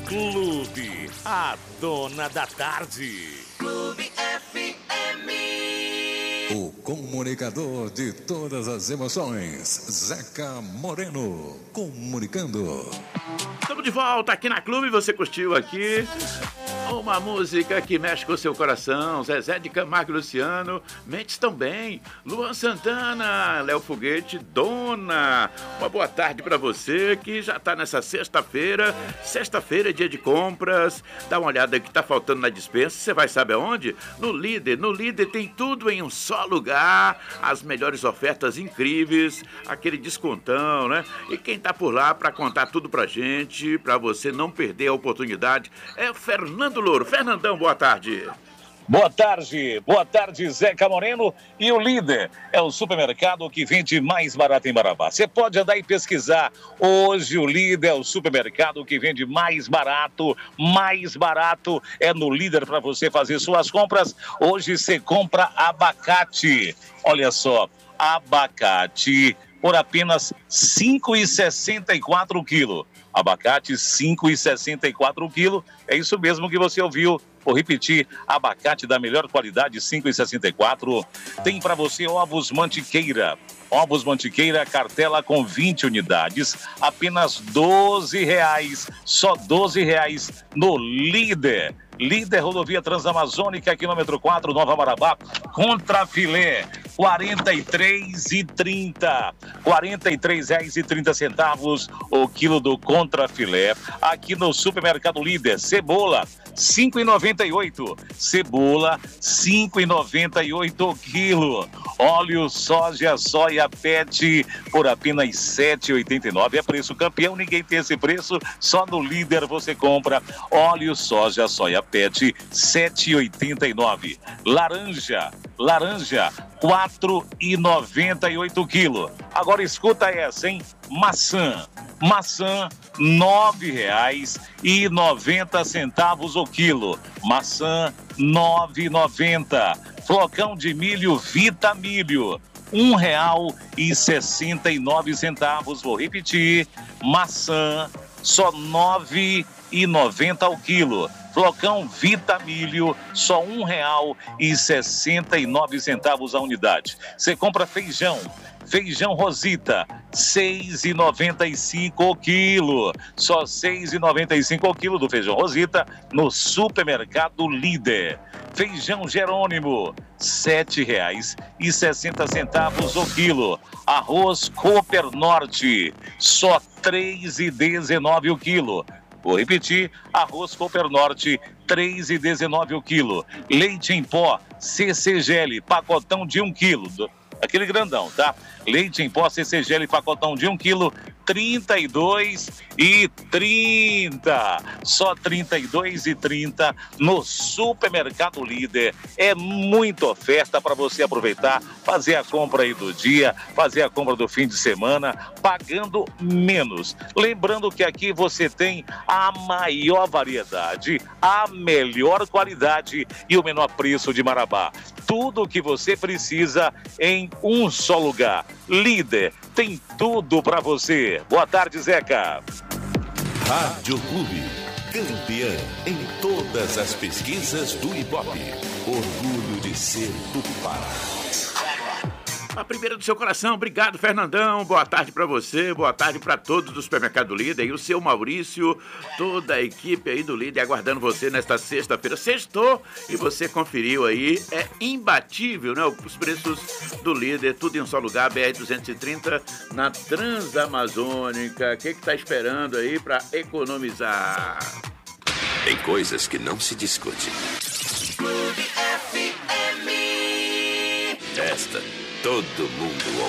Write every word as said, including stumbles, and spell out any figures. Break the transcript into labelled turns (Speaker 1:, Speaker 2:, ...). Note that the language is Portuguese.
Speaker 1: Clube, a dona da tarde.
Speaker 2: Clube F M.
Speaker 3: O comunicador de todas as emoções, Zeca Moreno, comunicando.
Speaker 4: Estamos de volta aqui na Clube, você curtiu aqui uma música que mexe com o seu coração, Zezé de Camargo e Luciano, Mentes também, Luan Santana, Léo Foguete, Dona. Uma boa tarde para você que já está nessa sexta-feira, sexta-feira é dia de compras, dá uma olhada aí que tá faltando na despensa, você vai saber aonde? No Líder, no Líder tem tudo em um só lugar, as melhores ofertas incríveis, aquele descontão, né? E quem tá por lá para contar tudo pra gente, para você não perder a oportunidade, é o Fernando Louro. Fernandão, boa tarde.
Speaker 5: Boa tarde, boa tarde, Zeca Moreno. E o Líder é o supermercado que vende mais barato em Marabá. Você pode andar e pesquisar. Hoje o Líder é o supermercado que vende mais barato. Mais barato é no Líder para você fazer suas compras. Hoje você compra abacate. Olha só, abacate por apenas cinco reais e sessenta e quatro centavos o quilo. Abacate cinco reais e sessenta e quatro centavos o quilo. É isso mesmo que você ouviu. Vou repetir, abacate da melhor qualidade, cinco reais e sessenta e quatro centavos. Tem para você ovos Mantiqueira. Ovos Mantiqueira, cartela com vinte unidades, apenas doze reais. Só doze reais no Líder. Líder Rodovia Transamazônica, quilômetro quatro, Nova Marabá, contrafilé, quarenta e três reais e trinta centavos. quarenta e três reais e trinta centavos o quilo do contrafilé. Aqui no Supermercado Líder, cebola, cinco reais e noventa e oito centavos. Cebola, cinco reais e noventa e oito centavos o quilo. Óleo soja, soia pet por apenas sete reais e oitenta e nove centavos. É preço campeão, ninguém tem esse preço, só no Líder você compra. Óleo soja, soia pet, sete reais e oitenta e nove centavos. Laranja, laranja, quatro reais e noventa e oito centavos o quilo. Agora escuta essa, hein? Maçã, maçã, nove reais e noventa centavos o quilo. Maçã, nove reais e noventa centavos. Flocão de milho Vitamilho, um real e sessenta e nove centavos. Vou repetir, maçã, só nove reais e noventa centavos o quilo. Flocão Vitamilho, só um real e sessenta e nove centavos a unidade. Você compra feijão, feijão Rosita, seis reais e noventa e cinco centavos o quilo. Só seis reais e noventa e cinco centavos o quilo do feijão Rosita no Supermercado Líder. Feijão Jerônimo, sete reais e sessenta centavos o quilo. Arroz Cooper Norte, só três reais e dezenove centavos o quilo. Vou repetir, arroz Cooper Norte, três reais e dezenove centavos o quilo. Leite em pó, C C G L, pacotão de um quilo. Aquele grandão, tá? Leite em pó, C C G L, pacotão de um quilo, trinta e dois reais e trinta centavos. Só trinta e dois reais e trinta centavos no Supermercado Líder. É muita oferta para você aproveitar, fazer a compra aí do dia, fazer a compra do fim de semana, pagando menos. Lembrando que aqui você tem a maior variedade, a melhor qualidade e o menor preço de Marabá. Tudo o que você precisa em um só lugar. Líder tem tudo para você. Boa tarde, Zeca.
Speaker 1: Rádio Clube, campeã em todas as pesquisas do Ibope. Orgulho de ser do Pará.
Speaker 4: A primeira do seu coração, obrigado, Fernandão. Boa tarde para você, boa tarde para todos do Supermercado Líder e o seu Maurício, toda a equipe aí do Líder aguardando você nesta sexta-feira. Sextou e você conferiu aí, é imbatível, né? Os preços do Líder, tudo em um só lugar, B R duzentos e trinta na Transamazônica. O que que tá esperando aí para economizar?
Speaker 1: Tem coisas que não se discute.
Speaker 2: Clube F M.
Speaker 1: Esta todo mundo ouve.